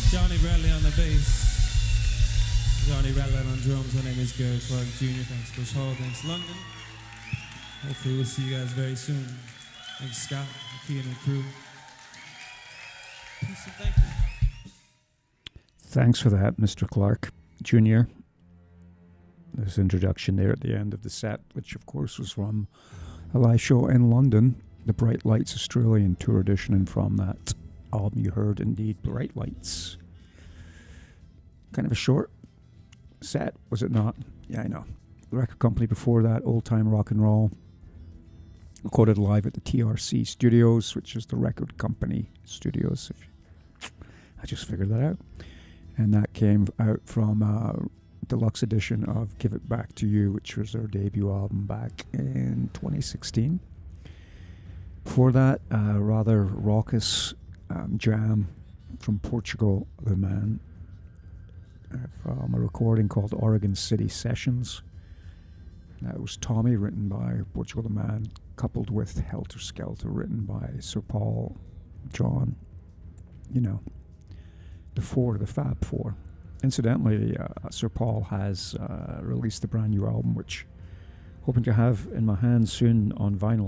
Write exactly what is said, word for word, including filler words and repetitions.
Johnny Bradley on the bass. Johnny Bradley on drums. My name is Gary Clark Junior Thanks, Bush Hall. Thanks, London. Hopefully we'll see you guys very soon. Thanks, Scott, Key and the crew. Peace and thank you. Thanks for that, Mister Clark Junior This introduction there at the end of the set, which of course was from a live show in London, the Bright Lights Australian tour edition, and from that album you heard, indeed, Bright Lights. Kind of a short set, was it not? Yeah, I know. The record company before that, Old Time Rock and Roll, recorded live at the T R C Studios, which is the record company studios. If you, I just figured that out. And that came out from a deluxe edition of Give It Back to You, which was their debut album back in twenty sixteen. Before that, a rather raucous um, jam from Portugal, The Man, uh, from a recording called Oregon City Sessions. That was Tommy, written by Portugal The Man, coupled with Helter Skelter, written by Sir Paul, John, you know, the four, the Fab Four. Incidentally, uh, Sir Paul has uh, released a brand new album, which hoping to have in my hands soon on vinyl.